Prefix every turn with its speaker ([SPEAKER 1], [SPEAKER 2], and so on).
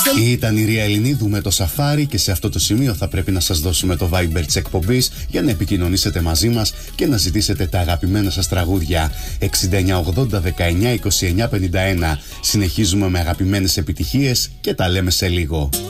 [SPEAKER 1] Ήταν η Ρία Ελληνίδου με το Σαφάρι και σε αυτό το σημείο θα πρέπει να σας δώσουμε το Viber της εκπομπής για να επικοινωνήσετε μαζί μας και να ζητήσετε τα αγαπημένα σας τραγούδια. 6980 19 29 51. Συνεχίζουμε με αγαπημένες επιτυχίες και τα λέμε σε λίγο.